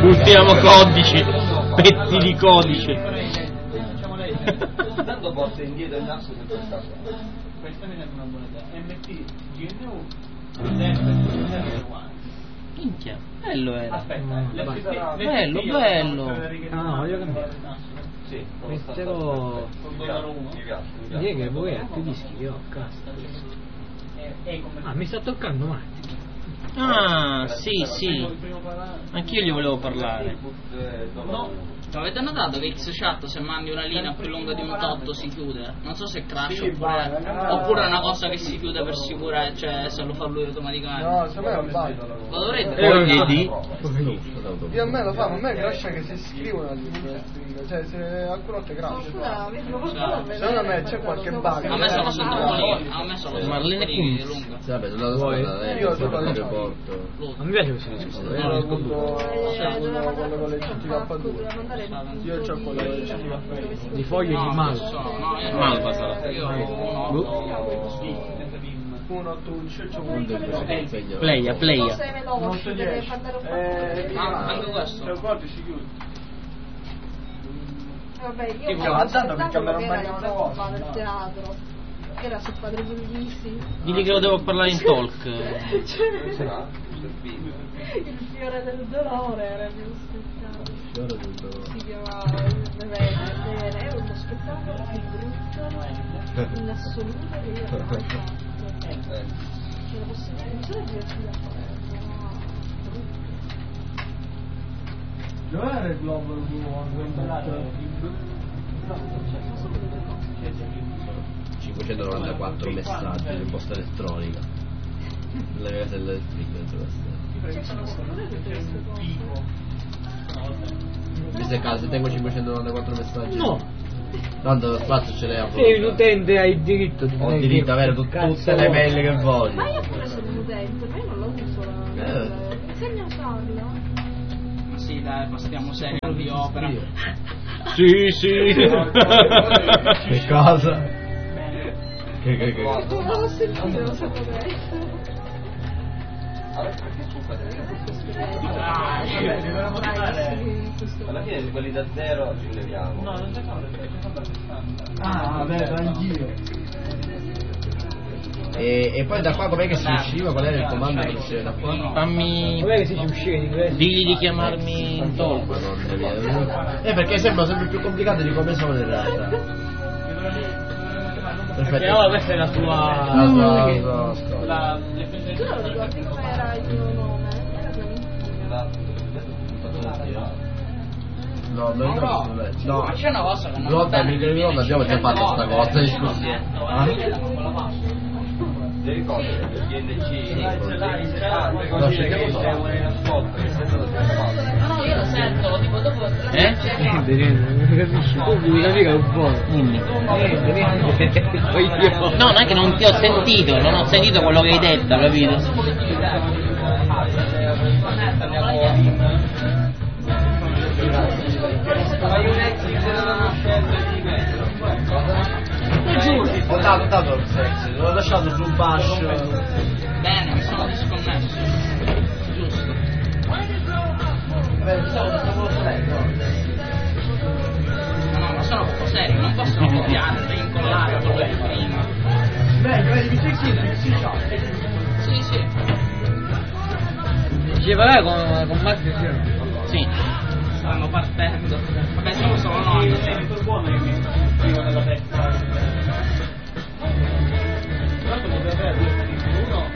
Ultimo codice, pezzi di codice. Tanto porta indietro il naso per questa cosa. Questa mi sembra una buona idea. MT, GNU, Minchia, bello era. Aspetta, bello, bello. No, voglio cambiare. Sì, Metterò... mi piace. Direi che voi hai più dischi che ho, cazzo. Ah, mi sta toccando male. Ah, sì. Anch'io gli volevo parlare. No. Avete notato che Xchat se mandi una linea più lunga di un tot si chiude? Non so se crash oppure è una cosa che si chiude per sicurezza, cioè se lo fa lui automaticamente. No, secondo me è un bug. Lo dovrete Io a me lo fa, ma a me crasha che si scrivono le stringhe, cioè se alcune volte crasha. Secondo me c'è qualche bug. A me sono sempre a me sono Marlene sempre Kunz. lunga. Vabbè, Io tutto il Non mi piace questo disco. Io ho avuto quello con le CTK2. Io c'ho quello con le CTK2. Di foglie di malva. No, io Malva sarà. Io Uno, tu, c'ho Pleia. anche questo. Vabbè, io Stiamo avanzando perché me lo immagino una cosa, del no? teatro. Che era su Padre Bellissimi. Digli che lo devo parlare in talk. Il fiore del dolore era il mio spettacolo. Si chiamava Bene, era uno spettacolo più brutto in assoluto che io avevo mai fatto. Ce la posso dire, non sono divertita a fare. Dov'era il globo nuovo? 594 messaggi di posta elettronica. La casella elettrica. Queste case tengo 594 messaggi. No! Tanto lo spazio ce l'hai a Sei un utente, hai il diritto di Ho diritto ad avere tutte le mail che voglio. Ma io pure sono un utente, ma io non la uso la. Insegna a usarla. Ma sì, dai, passiamo serio di opera. Sì. Che cosa? Che Non l'ho sentito, lo sapevo. Alla fine di quelli da zero ci leviamo. No, non c'è cosa, perché c'è sempre 60. Ah, vabbè, anch'io. E poi da qua com'è che si usciva? Qual era il comando che usciva da qua? Fammi. Com'è che si uscire in inglese? Digli di chiamarmi in talk. Madonna mia. Perché sembra sempre più complicato di come sono in realtà. Perché ora questa è la tua Tu non ricordi com'era il tuo nome? Era No, non ricordo. No, Ma c'è una cosa che non Lotta, mi ricordo, abbiamo già fatto sta cosa. Ti ricordi del DNC? No, c'è che cosa? No, io lo sento, tipo dopo. Non capisci, tu mi capisci un po'. No, non è che non ti ho sentito, non ho sentito quello che hai detto, capito? Ho dato il sex, l'ho lasciato sul bash. Bene, mi sono disconnesso. Giusto. No, ma sono poco serio, non possono copiare, devi incollare quello di prima. Sì. Ci parlare con Max? Sì. Stanno partendo. Vabbè, sono noi.